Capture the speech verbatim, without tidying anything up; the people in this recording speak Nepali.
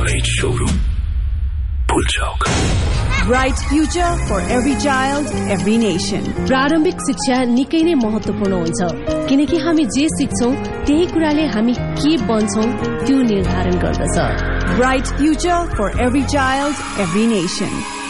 H showroom, Pulchowk. Bright future for every child, every nation. प्रारम्भिक शिक्षा निकै नै महत्त्वपूर्ण हुन्छ किनकि हामी जे सिक्छौं त्यही कुराले हामी के बन्छौं त्यो निर्धारण गर्दछ. Bright future for every child, every nation.